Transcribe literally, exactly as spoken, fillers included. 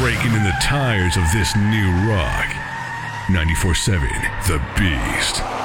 breaking in the tires of this new rock. ninety-four seven The Beast.